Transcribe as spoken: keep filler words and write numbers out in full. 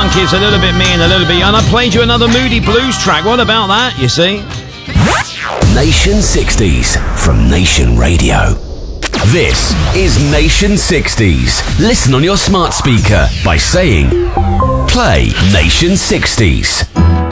Monkeys, a little bit me and a little bit you. And I played you another Moody Blues track. What about that, you see? Nation sixties from Nation Radio. This is Nation sixties. Listen on your smart speaker by saying, play Nation sixties.